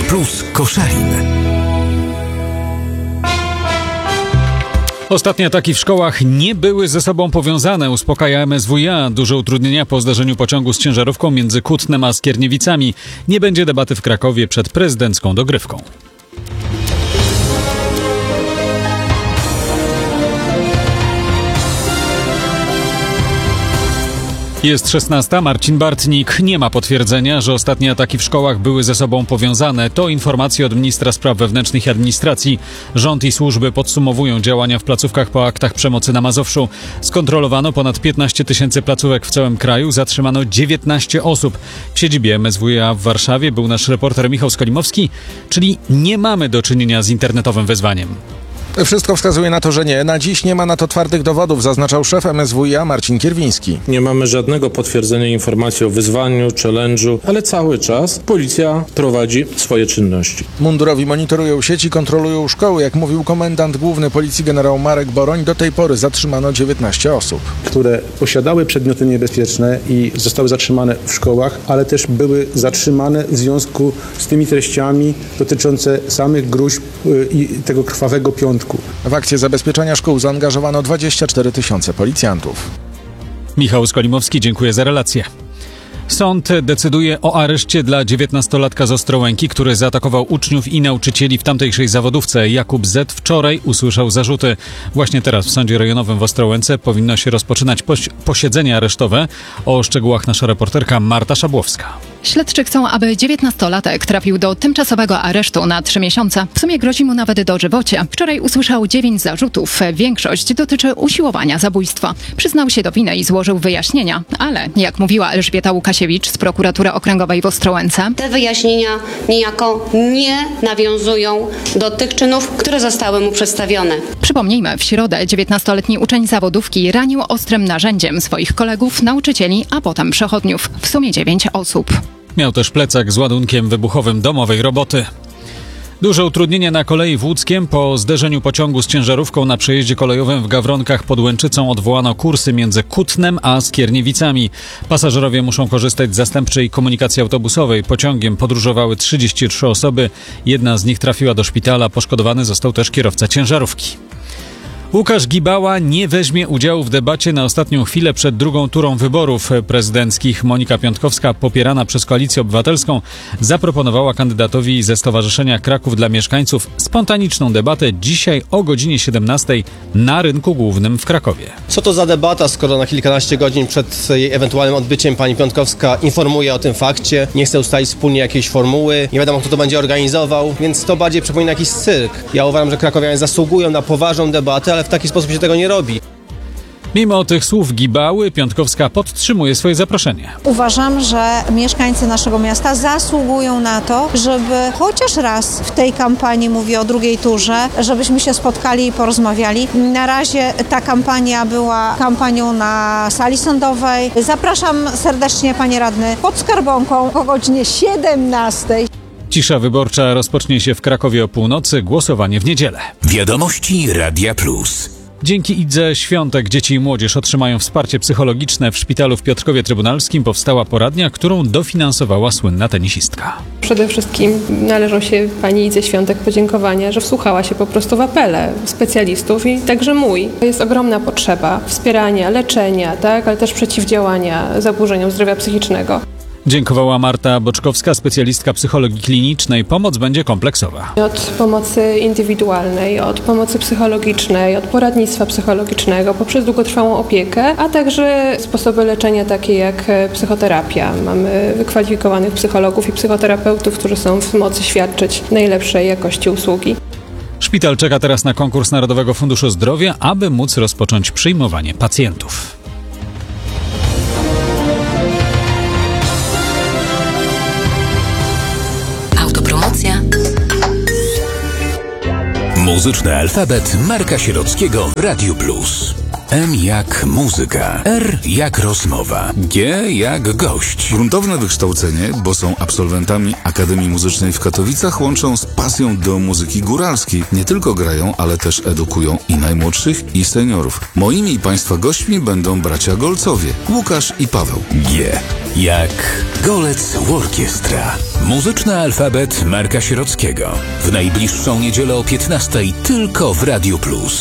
Plus Koszalin. Ostatnie ataki w szkołach nie były ze sobą powiązane, uspokaja MSWiA. Duże utrudnienia po zdarzeniu pociągu z ciężarówką między Kutnem a Skierniewicami. Nie będzie debaty w Krakowie przed prezydencką dogrywką. Jest 16. Marcin Bartnik. Nie ma potwierdzenia, że ostatnie ataki w szkołach były ze sobą powiązane. To informacje od ministra spraw wewnętrznych i administracji. Rząd i służby podsumowują działania w placówkach po aktach przemocy na Mazowszu. Skontrolowano ponad 15 000 placówek w całym kraju. Zatrzymano 19 osób. W siedzibie MSWiA w Warszawie był nasz reporter Michał Skolimowski. Czyli nie mamy do czynienia z internetowym wezwaniem. Wszystko wskazuje na to, że nie. Na dziś nie ma na to twardych dowodów, zaznaczał szef MSWiA Marcin Kierwiński. Nie mamy żadnego potwierdzenia informacji o wyzwaniu, challenge'u, ale cały czas policja prowadzi swoje czynności. Mundurowi monitorują sieci, kontrolują szkoły. Jak mówił komendant główny policji generał Marek Boroń, do tej pory zatrzymano 19 osób. Które posiadały przedmioty niebezpieczne i zostały zatrzymane w szkołach, ale też były zatrzymane w związku z tymi treściami dotyczące samych gróźb i tego krwawego piątku. W akcję zabezpieczania szkół zaangażowano 24 000 policjantów. Michał Skolimowski, dziękuję za relację. Sąd decyduje o areszcie dla 19-latka z Ostrołęki, który zaatakował uczniów i nauczycieli w tamtejszej zawodówce. Jakub Z. wczoraj usłyszał zarzuty. Właśnie teraz w Sądzie Rejonowym w Ostrołęce powinno się rozpoczynać posiedzenie aresztowe. O szczegółach nasza reporterka Marta Szabłowska. Śledczy chcą, aby 19-latek trafił do tymczasowego aresztu na 3 miesiące. W sumie grozi mu nawet dożywocie. Wczoraj usłyszał 9 zarzutów. Większość dotyczy usiłowania zabójstwa. Przyznał się do winy i złożył wyjaśnienia. Ale, jak mówiła Elżbieta Łukasiewicz z prokuratury okręgowej w Ostrołęce, te wyjaśnienia niejako nie nawiązują do tych czynów, które zostały mu przedstawione. Przypomnijmy, w środę 19-letni uczeń zawodówki ranił ostrym narzędziem swoich kolegów, nauczycieli, a potem przechodniów. W sumie 9 osób. Miał też plecak z ładunkiem wybuchowym domowej roboty. Duże utrudnienia na kolei w Łódzkiem. Po zderzeniu pociągu z ciężarówką na przejeździe kolejowym w Gawronkach pod Łęczycą odwołano kursy między Kutnem a Skierniewicami. Pasażerowie muszą korzystać z zastępczej komunikacji autobusowej. Pociągiem podróżowały 33 osoby. Jedna z nich trafiła do szpitala. Poszkodowany został też kierowca ciężarówki. Łukasz Gibała nie weźmie udziału w debacie na ostatnią chwilę przed drugą turą wyborów prezydenckich. Monika Piątkowska, popierana przez Koalicję Obywatelską, zaproponowała kandydatowi ze Stowarzyszenia Kraków dla Mieszkańców spontaniczną debatę dzisiaj o godzinie 17 na Rynku Głównym w Krakowie. Co to za debata, skoro na kilkanaście godzin przed jej ewentualnym odbyciem pani Piątkowska informuje o tym fakcie, nie chce ustalić wspólnie jakiejś formuły, nie wiadomo kto to będzie organizował, więc to bardziej przypomina jakiś cyrk. Ja uważam, że krakowianie zasługują na poważną debatę, ale w taki sposób się tego nie robi. Mimo tych słów Gibały, Piątkowska podtrzymuje swoje zaproszenie. Uważam, że mieszkańcy naszego miasta zasługują na to, żeby chociaż raz w tej kampanii, mówię o drugiej turze, żebyśmy się spotkali i porozmawiali. Na razie ta kampania była kampanią na sali sądowej. Zapraszam serdecznie, panie radny, pod Skarbonką o godzinie 17. Cisza wyborcza rozpocznie się w Krakowie o północy, głosowanie w niedzielę. Wiadomości Radia Plus. Dzięki Idze Świątek dzieci i młodzież otrzymają wsparcie psychologiczne. W szpitalu w Piotrkowie Trybunalskim powstała poradnia, którą dofinansowała słynna tenisistka. Przede wszystkim należą się pani Idze Świątek podziękowania, że wsłuchała się po prostu w apele specjalistów i także mój. Jest ogromna potrzeba wspierania, leczenia, tak, ale też przeciwdziałania zaburzeniom zdrowia psychicznego. Dziękowała Marta Boczkowska, specjalistka psychologii klinicznej. Pomoc będzie kompleksowa. Od pomocy indywidualnej, od pomocy psychologicznej, od poradnictwa psychologicznego, poprzez długotrwałą opiekę, a także sposoby leczenia takie jak psychoterapia. Mamy wykwalifikowanych psychologów i psychoterapeutów, którzy są w mocy świadczyć najlepszej jakości usługi. Szpital czeka teraz na konkurs Narodowego Funduszu Zdrowia, aby móc rozpocząć przyjmowanie pacjentów. Muzyczny alfabet Marka Sierockiego w Radiu Plus. M jak muzyka, R jak rozmowa, G jak gość. Gruntowne wykształcenie, bo są absolwentami Akademii Muzycznej w Katowicach, łączą z pasją do muzyki góralskiej. Nie tylko grają, ale też edukują i najmłodszych, i seniorów. Moimi i Państwa gośćmi będą bracia Golcowie, Łukasz i Paweł. G jak Golec Orkiestra. Muzyczny alfabet Marka Sierockiego. W najbliższą niedzielę o 15:00 tylko w Radiu Plus.